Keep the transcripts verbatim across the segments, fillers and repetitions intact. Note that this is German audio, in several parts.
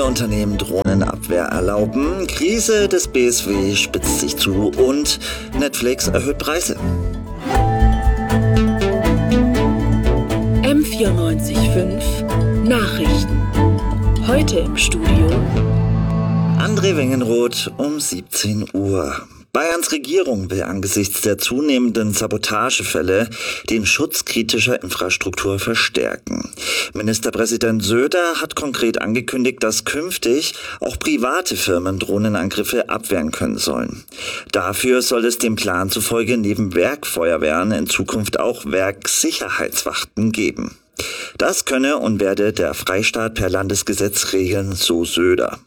Unternehmen Drohnenabwehr erlauben, Krise des B S W spitzt sich zu und Netflix erhöht Preise. M vierundneunzig Komma fünf Nachrichten. Heute im Studio André Wengenroth um siebzehn Uhr. Bayerns Regierung will angesichts der zunehmenden Sabotagefälle den Schutz kritischer Infrastruktur verstärken. Ministerpräsident Söder hat konkret angekündigt, dass künftig auch private Firmen Drohnenangriffe abwehren können sollen. Dafür soll es dem Plan zufolge neben Werkfeuerwehren in Zukunft auch Werksicherheitswachten geben. Das könne und werde der Freistaat per Landesgesetz regeln, so Söder.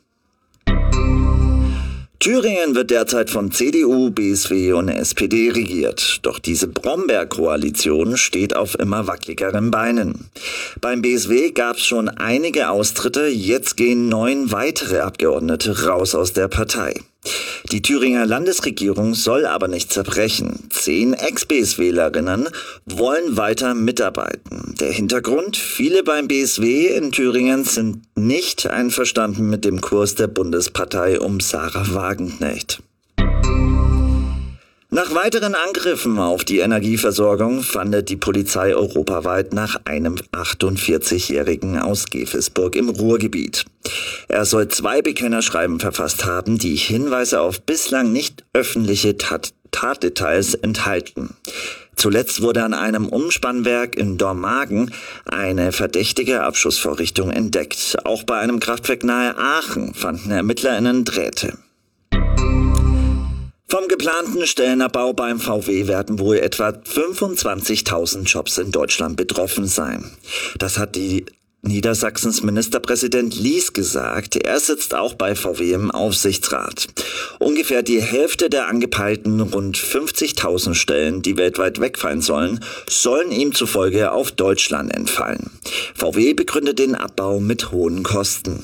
Thüringen wird derzeit von C D U, B S W und S P D regiert. Doch diese Brombeer-Koalition steht auf immer wackeligeren Beinen. Beim B S W gab es schon einige Austritte, jetzt gehen neun weitere Abgeordnete raus aus der Partei. Die Thüringer Landesregierung soll aber nicht zerbrechen. Zehn Ex-BSWlerinnen wollen weiter mitarbeiten. Der Hintergrund: Viele beim B S W in Thüringen sind nicht einverstanden mit dem Kurs der Bundespartei um Sarah Wagenknecht. Nach weiteren Angriffen auf die Energieversorgung fahndet die Polizei europaweit nach einem achtundvierzigjährigen aus Gevesburg im Ruhrgebiet. Er soll zwei Bekennerschreiben verfasst haben, die Hinweise auf bislang nicht öffentliche Tat- Tatdetails enthalten. Zuletzt wurde an einem Umspannwerk in Dormagen eine verdächtige Abschussvorrichtung entdeckt. Auch bei einem Kraftwerk nahe Aachen fanden ErmittlerInnen Drähte. Vom geplanten Stellenabbau beim V W werden wohl etwa fünfundzwanzigtausend Jobs in Deutschland betroffen sein. Das hat die Niedersachsens Ministerpräsident Lies gesagt. Er sitzt auch bei V W im Aufsichtsrat. Ungefähr die Hälfte der angepeilten rund fünfzigtausend Stellen, die weltweit wegfallen sollen, sollen ihm zufolge auf Deutschland entfallen. V W begründet den Abbau mit hohen Kosten.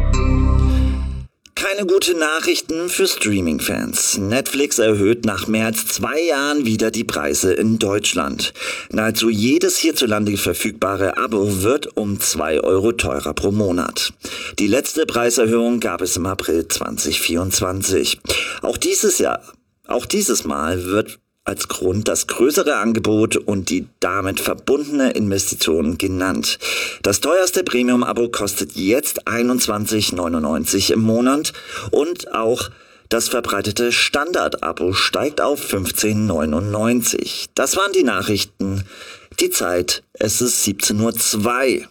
Keine gute Nachrichten für Streaming-Fans. Netflix erhöht nach mehr als zwei Jahren wieder die Preise in Deutschland. Nahezu jedes hierzulande verfügbare Abo wird um zwei Euro teurer pro Monat. Die letzte Preiserhöhung gab es im April zwanzig vierundzwanzig. Auch dieses Jahr, auch dieses Mal wird als Grund das größere Angebot und die damit verbundene Investition genannt. Das teuerste Premium-Abo kostet jetzt einundzwanzig neunundneunzig im Monat und auch das verbreitete Standard-Abo steigt auf fünfzehn neunundneunzig. Das waren die Nachrichten. Die Zeit, es ist siebzehn Uhr zwei.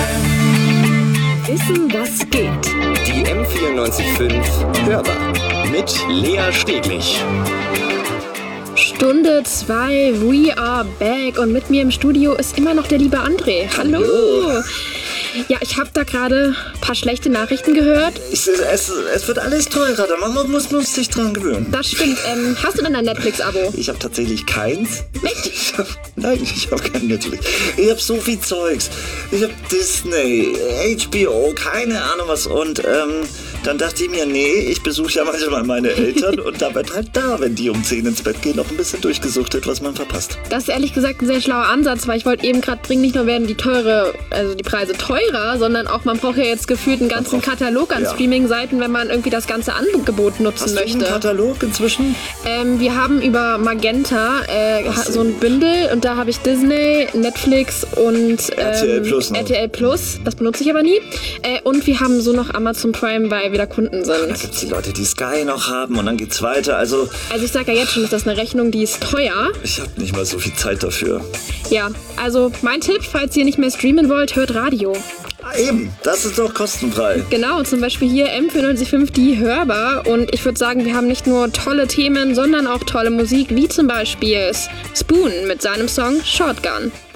Wissen, was geht. Die M vierundneunzig Komma fünf Hörbar mit Lea Steglich. Stunde zwei, we are back und mit mir im Studio ist immer noch der liebe André. Hallo! Hallo. Ja, ich habe da gerade ein paar schlechte Nachrichten gehört. Es, es, es wird alles teurer, da man muss man sich dran gewöhnen. Das stimmt. Ähm, hast du denn ein Netflix-Abo? Ich habe tatsächlich keins. Echt? Ich hab, nein, ich habe kein Netflix. Ich habe so viel Zeugs. Ich habe Disney, H B O, keine Ahnung was. Und ähm, dann dachte ich mir, nee, ich besuche ja manchmal meine Eltern und da wird halt da, wenn die um zehn ins Bett gehen, noch ein bisschen durchgesuchtet, was man verpasst. Das ist ehrlich gesagt ein sehr schlauer Ansatz, weil ich wollte eben gerade bringen, nicht nur werden die teure, also die Preise teurer, sondern auch man braucht ja jetzt gefühlt einen ganzen braucht, Katalog an ja. Streaming-Seiten, wenn man irgendwie das ganze Angebot nutzen Hast möchte. Du einen Katalog inzwischen? Ähm, wir haben über Magenta äh, so ein Bündel und da habe ich Disney, Netflix und ähm, R T L Plus. R T L Plus, das benutze ich aber nie. Äh, und wir haben so noch Amazon Prime, weil wir da Kunden sind. Ach, da gibt es die Leute, die Sky noch haben und dann geht's weiter. Also, also ich sage ja jetzt schon, ist das eine Rechnung, die ist teuer. Ich habe nicht mal so viel Zeit dafür. Ja, also mein Tipp, falls ihr nicht mehr streamen wollt, hört Radio. Ah, eben, das ist doch kostenfrei. Genau, zum Beispiel hier M vierundneunzig Komma fünf, die Hörbar. Und ich würde sagen, wir haben nicht nur tolle Themen, sondern auch tolle Musik, wie zum Beispiel Spoon mit seinem Song Shotgun.